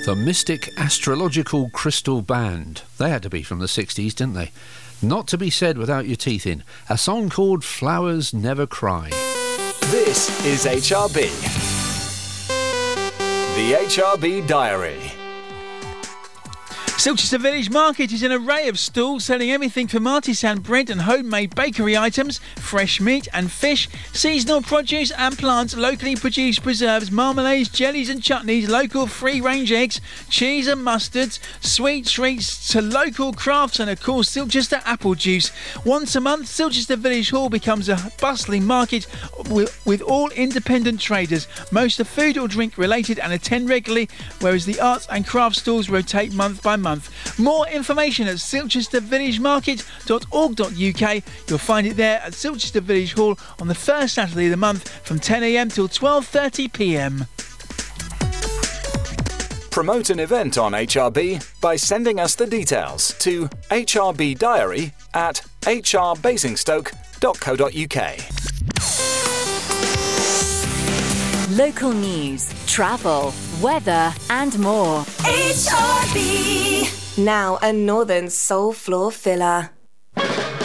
The Mystic Astrological Crystal Band. They had to be from the 60s, didn't they? Not to be said without your teeth in. A song called Flowers Never Cry. This is HRB. The HRB Diary. Silchester Village Market is an array of stalls selling everything from artisan bread and homemade bakery items, fresh meat and fish, seasonal produce and plants, locally produced preserves, marmalades, jellies and chutneys, local free-range eggs, cheese and mustards, sweet treats to local crafts and, of course, Silchester apple juice. Once a month, Silchester Village Hall becomes a bustling market with all independent traders. Most are food or drink related and attend regularly, whereas the arts and craft stalls rotate month by month. More information at silchestervillagemarket.org.uk. You'll find it there at Silchester Village Hall on the first Saturday of the month from 10 a.m. till 12:30 p.m. Promote an event on HRB by sending us the details to hrbdiary@hrbasingstoke.co.uk. Local news, travel, weather and more. HRB. Now a Northern Soul Floor filler.